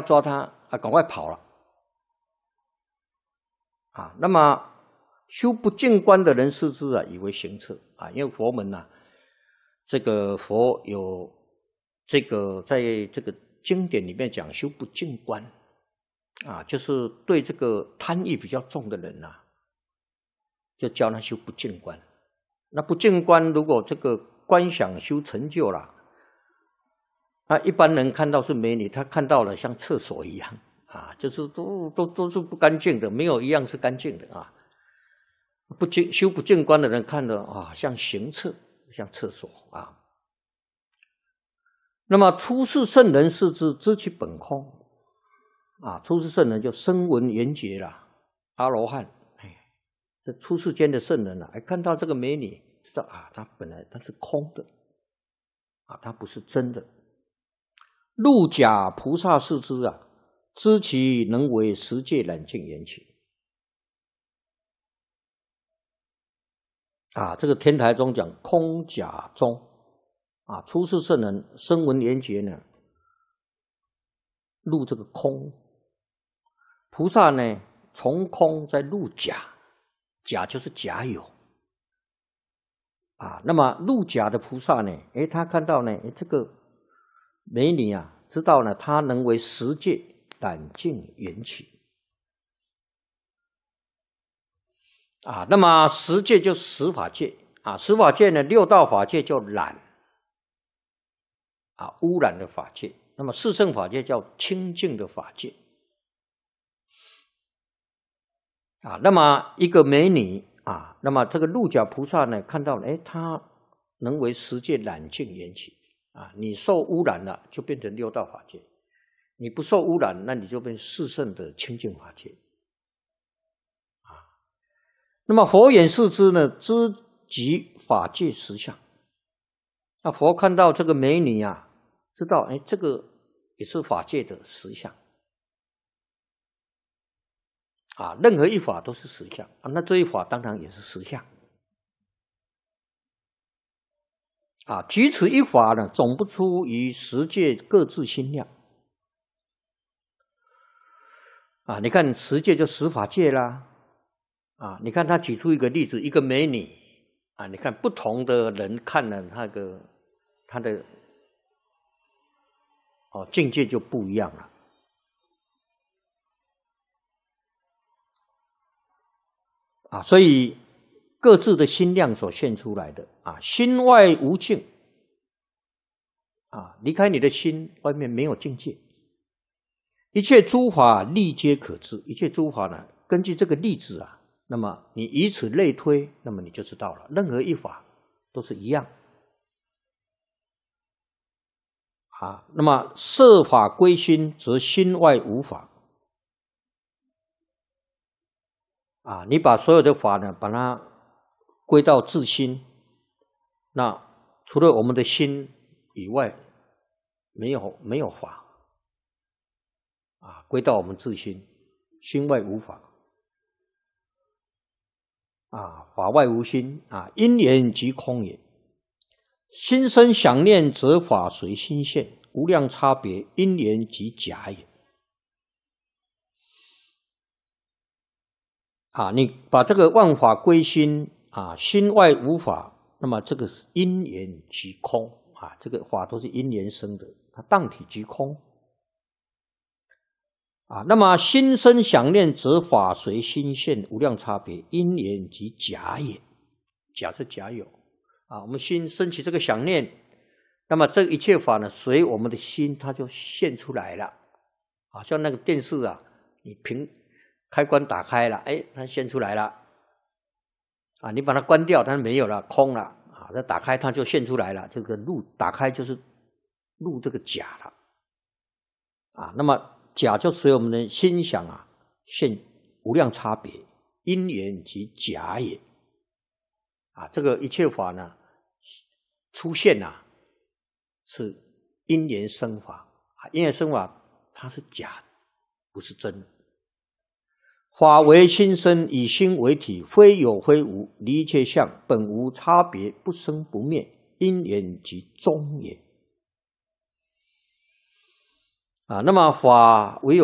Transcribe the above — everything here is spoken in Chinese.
抓他啊，赶快跑了啊。那么修不净观的人视之啊，以为行测啊，因为佛门呐，这个佛有这个在这个经典里面讲修不净观啊，就是对这个贪欲比较重的人呐，就教他修不净观。那不净观如果这个观想修成就了，啊，一般人看到是美女，他看到了像厕所一样啊，就是都是不干净的，没有一样是干净的啊。修不净观的人看了啊，像行厕，像厕所啊。那么出世圣人视之，知其本空啊。出世圣人就声闻缘觉啦，阿罗汉。这出世间的圣人啊，看到这个美女，知道啊，她本来她是空的啊，她不是真的。入假菩萨视之啊，知其能为十界染净缘起啊。这个天台宗讲空假中啊，出世圣人声闻缘觉呢，入这个空，菩萨呢从空再入假。假就是假有啊，那么入假的菩萨呢？他看到呢，这个美女啊，知道呢，她能为十界染净缘起啊。那么十界就十法界啊，十法界呢，六道法界叫染啊，污染的法界。那么四圣法界叫清净的法界。啊，那么一个美女啊，那么这个入假菩萨呢，看到她能为十界染净缘起啊。你受污染了，就变成六道法界；你不受污染，那你就变四圣的清净法界啊。那么佛眼视之呢，知即法界实相。那佛看到这个美女啊，知道这个也是法界的实相。啊，任何一法都是实相啊，那这一法当然也是实相啊。举此一法呢，总不出于十界各自心量啊。你看十界就十法界啦啊。你看他举出一个例子，一个美女啊，你看不同的人看了他的境界就不一样了。啊，所以各自的心量所现出来的啊，心外无境啊，离开你的心，外面没有境界。一切诸法力皆可知，一切诸法呢，根据这个例子啊，那么你以此类推，那么你就知道了，任何一法都是一样啊。那么摄法归心，则心外无法。啊，你把所有的法呢，把它归到自心，那除了我们的心以外，没有法啊，归到我们自心，心外无法啊，法外无心啊，因缘即空也。心生想念，则法随心现，无量差别，因缘即假也。啊，你把这个万法归心啊，心外无法，那么这个是因缘即空啊，这个法都是因缘生的，它当体即空啊。那么心生想念，则法随心现，无量差别，因缘即假也。假是假有啊，我们心升起这个想念，那么这一切法呢，随我们的心，它就现出来了啊。像那个电视啊，你开关打开了，它现出来了啊！你把它关掉，它没有了，空了啊！它打开，它就现出来了。这个录打开就是录这个假了啊。那么假就随我们的心想啊，现无量差别，因缘即假也啊。这个一切法呢，出现啊，是因缘生法啊。因缘生法，它是假，不是真。法为心生，以心为体，非有非无，离一切相，本无差别，不生不灭，因缘即终也。 那么法唯有